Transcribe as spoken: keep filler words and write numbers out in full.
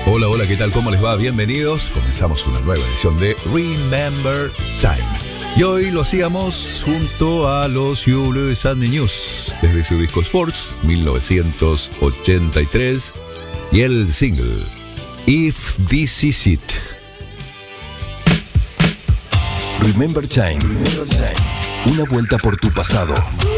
Hola, hola, ¿qué tal? ¿Cómo les va? Bienvenidos. Comenzamos una nueva edición de Remember Time. Y hoy lo hacíamos junto a los You Lewis and the News, desde su disco Sports, mil novecientos ochenta y tres, y el single If This Is It. Remember Time. Una vuelta por tu pasado.